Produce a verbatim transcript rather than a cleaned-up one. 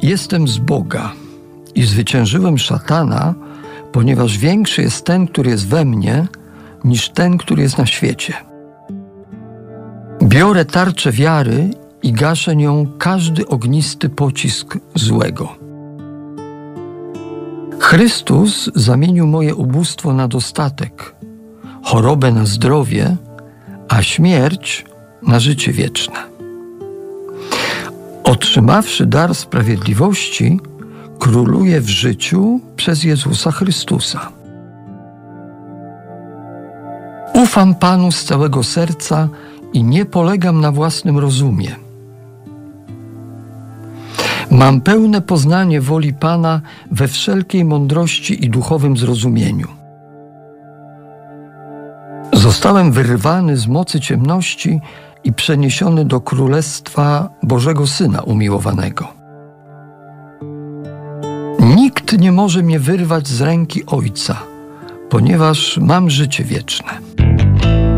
Jestem z Boga i zwyciężyłem szatana, ponieważ większy jest ten, który jest we mnie, niż ten, który jest na świecie. Biorę tarczę wiary i gaszę nią każdy ognisty pocisk złego. Chrystus zamienił moje ubóstwo na dostatek, chorobę na zdrowie, a śmierć na życie wieczne. Otrzymawszy dar sprawiedliwości, króluję w życiu przez Jezusa Chrystusa. Ufam Panu z całego serca i nie polegam na własnym rozumie. Mam pełne poznanie woli Pana we wszelkiej mądrości i duchowym zrozumieniu. Zostałem wyrwany z mocy ciemności i przeniesiony do królestwa Bożego Syna umiłowanego. Nikt nie może mnie wyrwać z ręki Ojca, ponieważ mam życie wieczne.